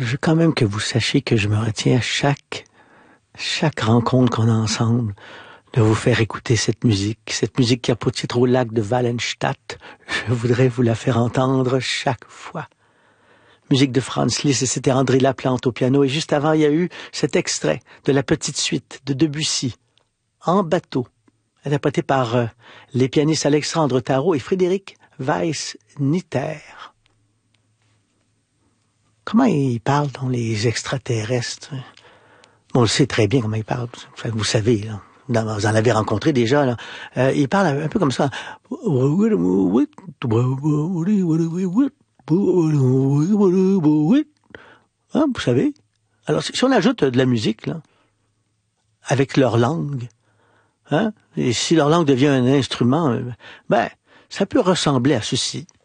je veux quand même que vous sachiez que je me retiens à chaque rencontre qu'on a ensemble de vous faire écouter cette musique qui a pour titre Au lac de Wallenstadt. Je voudrais vous la faire entendre chaque fois. Musique de Franz Liszt, et c'était André Laplante au piano. Et juste avant, il y a eu cet extrait de la petite suite de Debussy, En bateau, interprété par les pianistes Alexandre Tarot et Frédéric Weiss-Nitter. Comment ils parlent dans les extraterrestres? Bon, on le sait très bien comment ils parlent. Vous savez, là. Vous en avez rencontré déjà, là. Ils parlent un peu comme ça. Hein, vous savez? Alors, si on ajoute de la musique, là, avec leur langue, hein, et si leur langue devient un instrument, ça peut ressembler à ceci.